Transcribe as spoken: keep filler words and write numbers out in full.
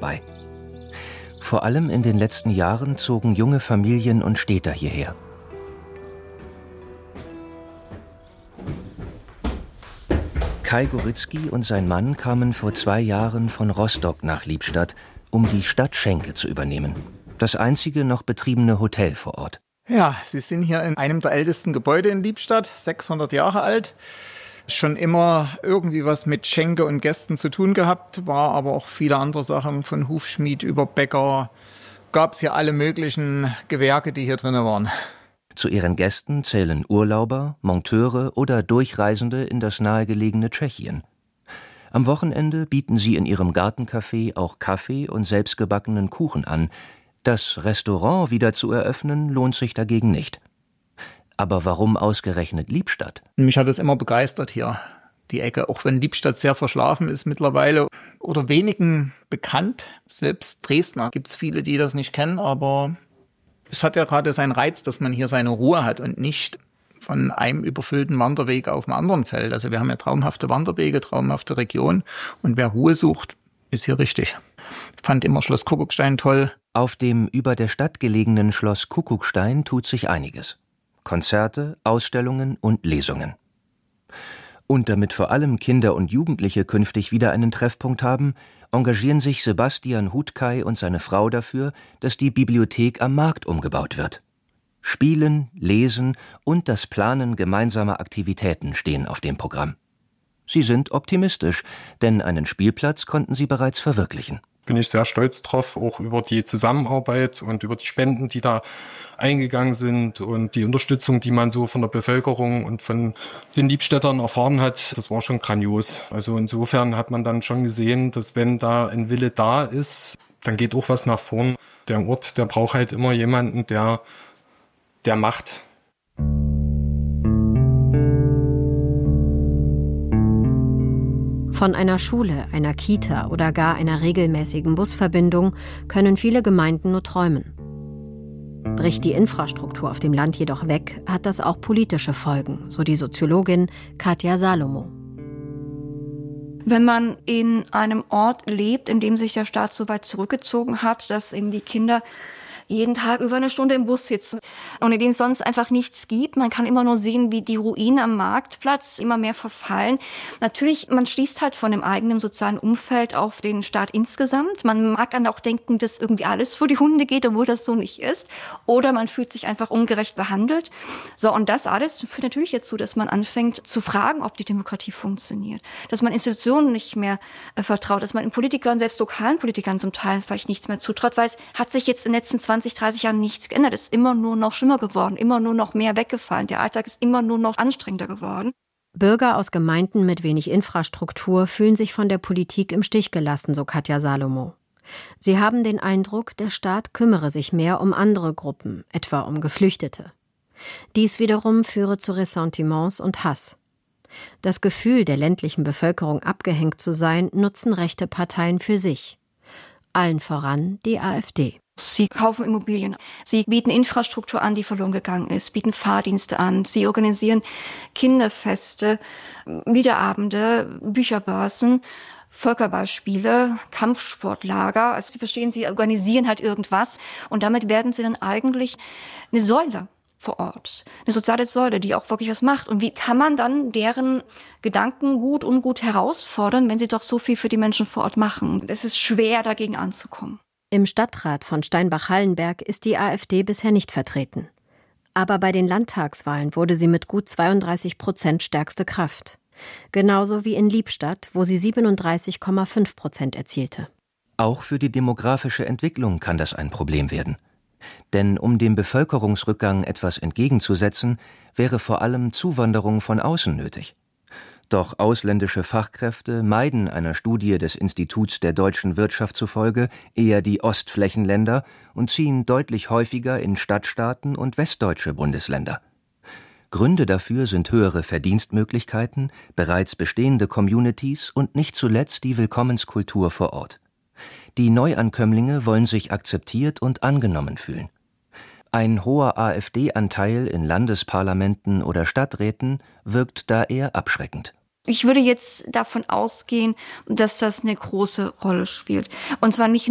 vorbei. Vor allem in den letzten Jahren zogen junge Familien und Städter hierher. Kai Goritzky und sein Mann kamen vor zwei Jahren von Rostock nach Liebstadt, um die Stadt Schenke zu übernehmen. Das einzige noch betriebene Hotel vor Ort. Ja, Sie sind hier in einem der ältesten Gebäude in Liebstadt, sechshundert Jahre alt. Schon immer irgendwie was mit Schenke und Gästen zu tun gehabt, war aber auch viele andere Sachen, von Hufschmied über Bäcker. Gab es hier alle möglichen Gewerke, die hier drin waren. Zu ihren Gästen zählen Urlauber, Monteure oder Durchreisende in das nahegelegene Tschechien. Am Wochenende bieten sie in ihrem Gartencafé auch Kaffee und selbstgebackenen Kuchen an. Das Restaurant wieder zu eröffnen, lohnt sich dagegen nicht. Aber warum ausgerechnet Liebstadt? Mich hat es immer begeistert hier, die Ecke. Auch wenn Liebstadt sehr verschlafen ist mittlerweile oder wenigen bekannt. Selbst Dresdner gibt es viele, die das nicht kennen, aber es hat ja gerade seinen Reiz, dass man hier seine Ruhe hat und nicht von einem überfüllten Wanderweg auf dem anderen fällt. Also wir haben ja traumhafte Wanderwege, traumhafte Regionen und wer Ruhe sucht, ist hier richtig. Ich fand immer Schloss Kuckuckstein toll. Auf dem über der Stadt gelegenen Schloss Kuckuckstein tut sich einiges. Konzerte, Ausstellungen und Lesungen. Und damit vor allem Kinder und Jugendliche künftig wieder einen Treffpunkt haben, engagieren sich Sebastian Hutkay und seine Frau dafür, dass die Bibliothek am Markt umgebaut wird. Spielen, Lesen und das Planen gemeinsamer Aktivitäten stehen auf dem Programm. Sie sind optimistisch, denn einen Spielplatz konnten sie bereits verwirklichen. Bin ich sehr stolz drauf, auch über die Zusammenarbeit und über die Spenden, die da eingegangen sind und die Unterstützung, die man so von der Bevölkerung und von den Liebstädtern erfahren hat. Das war schon grandios. Also insofern hat man dann schon gesehen, dass wenn da ein Wille da ist, dann geht auch was nach vorn. Der Ort, der braucht halt immer jemanden, der, der macht. Von einer Schule, einer Kita oder gar einer regelmäßigen Busverbindung können viele Gemeinden nur träumen. Bricht die Infrastruktur auf dem Land jedoch weg, hat das auch politische Folgen, so die Soziologin Katja Salomo. Wenn man in einem Ort lebt, in dem sich der Staat so weit zurückgezogen hat, dass eben die Kinder jeden Tag über eine Stunde im Bus sitzen und in dem es sonst einfach nichts gibt. Man kann immer nur sehen, wie die Ruinen am Marktplatz immer mehr verfallen. Natürlich, man schließt halt von dem eigenen sozialen Umfeld auf den Staat insgesamt. Man mag dann auch denken, dass irgendwie alles vor die Hunde geht, obwohl das so nicht ist. Oder man fühlt sich einfach ungerecht behandelt. So, und das alles führt natürlich dazu, dass man anfängt zu fragen, ob die Demokratie funktioniert. Dass man Institutionen nicht mehr äh, vertraut, dass man in Politikern, selbst lokalen Politikern zum Teil vielleicht nichts mehr zutraut, weil es hat sich jetzt in den letzten zwanzig, dreißig Jahren nichts geändert. Es ist immer nur noch schlimmer geworden, immer nur noch mehr weggefallen. Der Alltag ist immer nur noch anstrengender geworden. Bürger aus Gemeinden mit wenig Infrastruktur fühlen sich von der Politik im Stich gelassen, so Katja Salomo. Sie haben den Eindruck, der Staat kümmere sich mehr um andere Gruppen, etwa um Geflüchtete. Dies wiederum führe zu Ressentiments und Hass. Das Gefühl, der ländlichen Bevölkerung abgehängt zu sein, nutzen rechte Parteien für sich. Allen voran die AfD. Sie kaufen Immobilien, sie bieten Infrastruktur an, die verloren gegangen ist, bieten Fahrdienste an, sie organisieren Kinderfeste, Liederabende, Bücherbörsen, Völkerballspiele, Kampfsportlager. Also Sie verstehen, sie organisieren halt irgendwas und damit werden sie dann eigentlich eine Säule vor Ort, eine soziale Säule, die auch wirklich was macht. Und wie kann man dann deren Gedanken gut, ungut herausfordern, wenn sie doch so viel für die Menschen vor Ort machen? Es ist schwer, dagegen anzukommen. Im Stadtrat von Steinbach-Hallenberg ist die AfD bisher nicht vertreten. Aber bei den Landtagswahlen wurde sie mit gut zweiunddreißig Prozent stärkste Kraft. Genauso wie in Liebstadt, wo sie siebenunddreißig Komma fünf Prozent erzielte. Auch für die demografische Entwicklung kann das ein Problem werden. Denn um dem Bevölkerungsrückgang etwas entgegenzusetzen, wäre vor allem Zuwanderung von außen nötig. Doch ausländische Fachkräfte meiden einer Studie des Instituts der deutschen Wirtschaft zufolge eher die Ostflächenländer und ziehen deutlich häufiger in Stadtstaaten und westdeutsche Bundesländer. Gründe dafür sind höhere Verdienstmöglichkeiten, bereits bestehende Communities und nicht zuletzt die Willkommenskultur vor Ort. Die Neuankömmlinge wollen sich akzeptiert und angenommen fühlen. Ein hoher AfD-Anteil in Landesparlamenten oder Stadträten wirkt da eher abschreckend. Ich würde jetzt davon ausgehen, dass das eine große Rolle spielt. Und zwar nicht